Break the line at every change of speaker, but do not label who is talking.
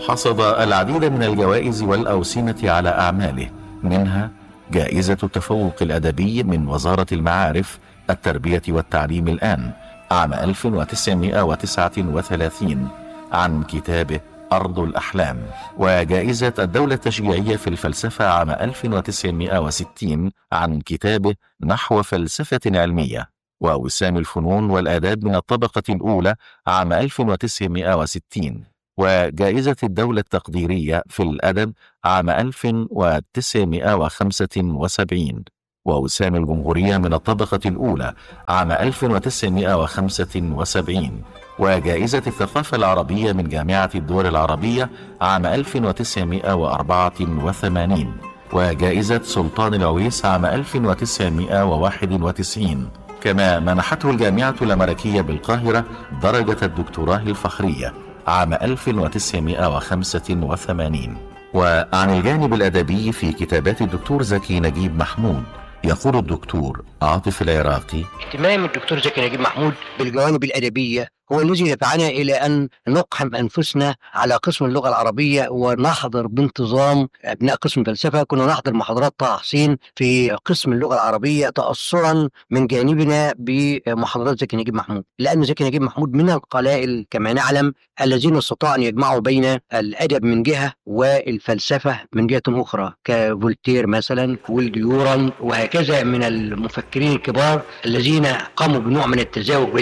حصد العديد من الجوائز والأوسمة على أعماله، منها جائزة التفوق الأدبي من وزارة المعارف التربية والتعليم الآن عام 1939 عن كتابه أرض الأحلام، وجائزة الدولة التشجيعية في الفلسفة عام 1960 عن كتابه نحو فلسفة علمية، ووسام الفنون والآداب من الطبقة الأولى عام 1960، وجائزة الدولة التقديرية في الأدب عام 1975، ووسام الجمهورية من الطبقة الأولى عام 1975، وجائزة الثقافة العربية من جامعة الدول العربية عام 1984، وجائزة سلطان العويس عام 1991. كما منحته الجامعة الأمريكية بالقاهرة درجة الدكتوراه الفخرية عام 1985. وعن الجانب الأدبي في كتابات الدكتور زكي نجيب محمود، يقول الدكتور عاطف العراقي:
اهتمام الدكتور زكي نجيب محمود بالجوانب الأدبية هو الذي دفعنا إلى أن نقحم أنفسنا على قسم اللغة العربية ونحضر بانتظام. أبناء قسم الفلسفة كنا نحضر محاضرات طه حسين في قسم اللغة العربية تأثرا من جانبنا بمحاضرات زكي نجيب محمود، لأن زكي نجيب محمود من القلائل كما نعلم الذين استطاعوا أن يجمعوا بين الأدب من جهة والفلسفة من جهة أخرى، كفولتير مثلا والديوران وهكذا من المفكرين الكبار الذين قاموا بنوع من التزاوج